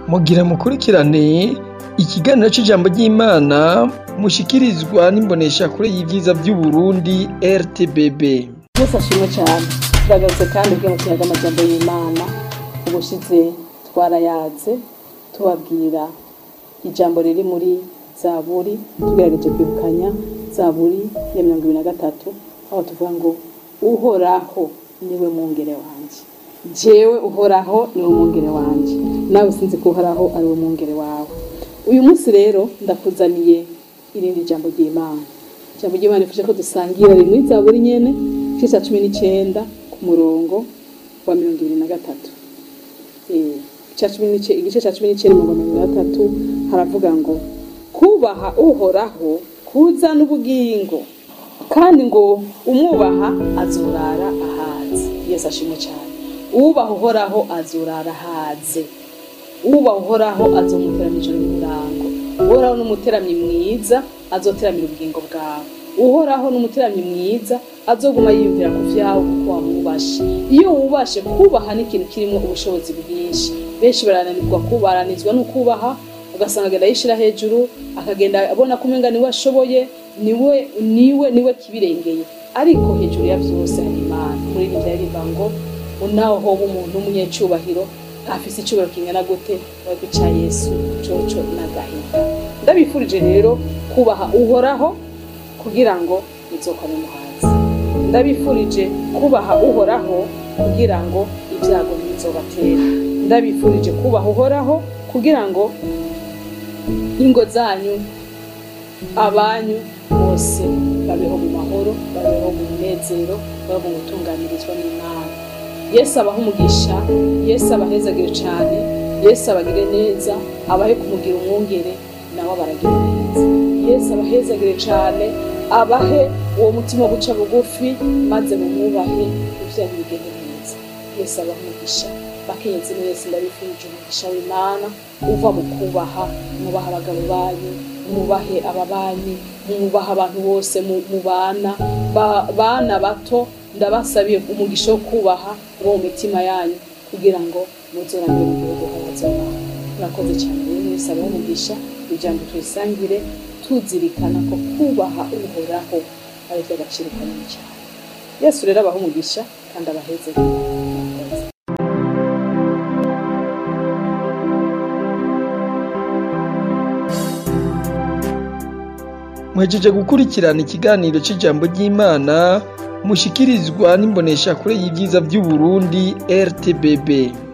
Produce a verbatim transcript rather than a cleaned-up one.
mugira mukurikirane ikiganiro c'ijambo ry'Imana mushikirizwa n'imboneshakure y'ivyiza vy'Uburundi R T B B. Yesu ashimwe cyane. Turagarutse kandi ubwenge tuyaga amajambo y'Imana. Ubushize twarayaze tubabwira ijambo riri muri Zaburi, tugerageje kwibukanya Zaburi ya mirongo ibiri na gatatu aho tuvuga ngo uhoraho niwe mwungere wanje. Jewe uhoraho niwe mwungere wanje. Nawe sinzi ko uhoraho ari we mwungere wawe. Uyu munsi rero ndakuzaniye irindi jambo ry'Imana. Jambo ry'Imana rifasha ko dusangira rimwe muri Zaburi nyene cya cumi n'icenda ku murongo wa mirongo ibiri na gatatu. Eh, cya cumi n'icenda igice cya cumi n'icenda mu mirongo ibiri na gatatu haravuga ngo kubaha uhoraho kuza n'ubugingo kandi ngo umwubaha azurara ahaze. Yesu ashimwe cyane. Ubaha uhoraho azurara ahaze. Ubaha uhoraho azomutera ijoro n'umurango. Uhoraho n'umuteramyi mwiza azoteramira ubugingo bwawe. Uhoraho n'umuteramyi mwiza azoguma yiyumvira ku vyawe kuko wamubashe. Iyo wubashe kubaha n'ikintu kirimo ubushobozi bwinshi. Benshi barananirwa kubaranizwa no kubaha, ugasanga agenda yishira hejuru, akagenda abona kumenga niwe ashoboye, niwe niwe niwe kibirengeye. Ariko hejuru ya vyose hari Imana. Muri ibi vyaririmba ngo unaho hoba umuntu w'umunyecubahiro afise icubahiro kingana gute wego ca Yesu coco n'agahinda. Ndabifurije rero kubaha uhoraho kugira ngo izokore muhanzi. Ndabifurije kubaha uhoraho kugira ngo ibyago bizobatera. Ndabifurije kubaha uhoraho kugira ngo ingo zanyu abanyu bose babeho mu mahoro, babeho mu munezero, babeho mu gutunganirizwa n'Imana. Yesu abaha umugisha, Yesu abahezagire cyane, Yesu abagire neza, abahe kumugira umwungere nabo baragira neza. Yesu abahezagire cyane, abahe uwo mutima guca bugufi maze mumwubahe ivyanyu bigende neza. Yesu abaha umugisha, bakenyezi mwese ndabifurije umugisha w'Imana uva mu kubaha, mubaha abagabo banyu, mubahe ababanyi, mubaha abantu bose mu bana bana bato. Ndabasabiye umugisha wo kubaha uwo mitima yanyu kugira ngo muzoramire mu gihugu h'abazima. Murakoze cyane rero mwese abaho umugisha ijambo tuyisangire tuzirikana ko kubaha uhoraho ari iby'agaciro kanini cyane. Yesu rero abaho umugisha kandi abaheze. Mwejeje gukurikirana ikiganiro c'ijambo ry'Imana mushikirizwa n'imboneshakure y'ivyiza vy'Uburundi R T B B.